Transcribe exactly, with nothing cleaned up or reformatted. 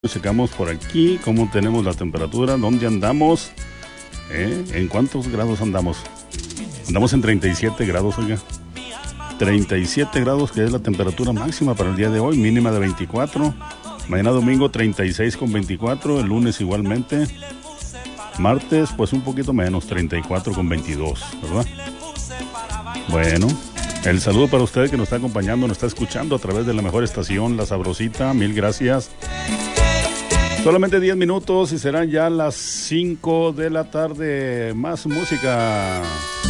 Checamos por aquí cómo tenemos la temperatura, dónde andamos, ¿Eh? ¿En cuántos grados andamos? Andamos en treinta y siete grados, oiga. treinta y siete grados, que es la temperatura máxima para el día de hoy, mínima de veinticuatro. Mañana domingo treinta y seis con veinticuatro, el lunes igualmente. Martes, pues un poquito menos, treinta y cuatro con veintidós, ¿verdad? Bueno, el saludo para usted que nos está acompañando, nos está escuchando a través de la mejor estación, La Sabrosita. Mil gracias. Solamente diez minutos y serán ya las cinco de la tarde. Más música.